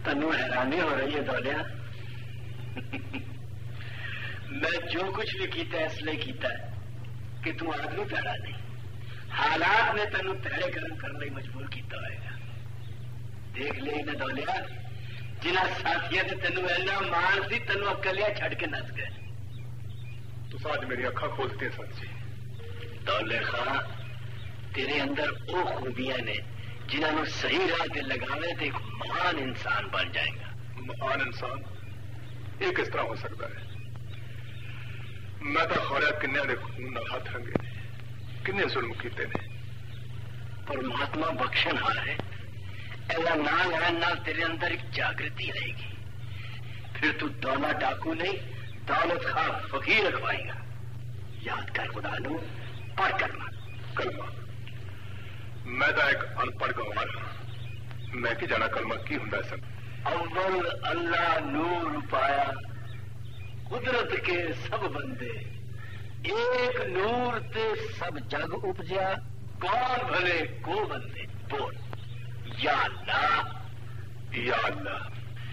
تنو حیرانی ہو رہی ہے دولیا میں جو کچھ بھی کیتا ہے اس لیے کیتا ہے کہ تم آدمی پیڑا نہیں حالات نے تینوں پیڑے گرم کرنے مجبور کیتا ہوئے گا دیکھ لے نہ دولیا جنہ ساتھیاں نے تینوں اینا مان سی تینوں اکلیا چھڑ کے نس گئے تو آج میری اکھا کھولتے ہیں سچی دولے خان تیرے اندر وہ خوبیاں نے جنہوں صحیح راہ پہ لگاوے تو ایک مہان انسان بن جائے گا مہان انسان یہ کس طرح ہو سکتا ہے میں تو خوریا کنیا دے خون نہ ہاتھ رنگے نے کنے ظلم کیتے نے پرماتما بخشن ہار ہے ایسا نہ لہن نال تیرے اندر ایک جاگرتی رہے گی پھر تو دولا ڈاکو نہیں دولت خواہ فقیر رکھوائے گا یاد کر خدا نو پڑھ کرنا کلمہ میں تو ایک ان پڑھ گوار ہوں میں کی جانا کلمہ کی ہوں سب اول اللہ نور پایا قدرت کے سب بندے ایک نور تے سب جگ اپجیا کون بھلے کو بندے بول یا اللہ یا اللہ